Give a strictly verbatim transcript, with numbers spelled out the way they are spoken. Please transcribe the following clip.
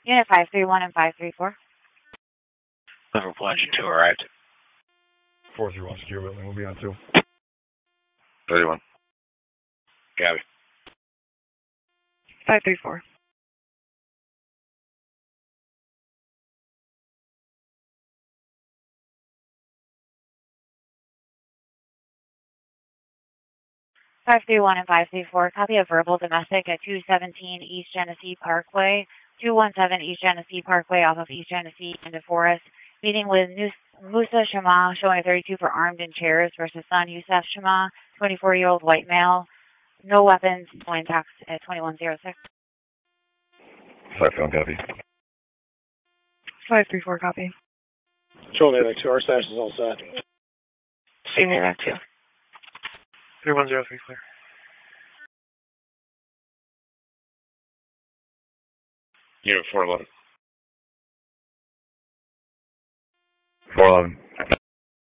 Unit five three one and five three four. Liverpool engine two arrived. four three one secure building. We'll be on two. thirty-one. Gabby. five three four. five three one and five three four. Copy of verbal domestic at two seventeen East Genesee Parkway. two one seven East Genesee Parkway off of East Genesee into Forest. Meeting with Musa Shama, showing a thirty-two for armed in chairs versus son Yusef Shama, twenty-four-year-old white male. No weapons, twin tax at twenty-one oh six. five three one copy. five three four copy. Control Navy two, our status is all set. Same Navy two. three one zero three clear. Unit four eleven. four eleven.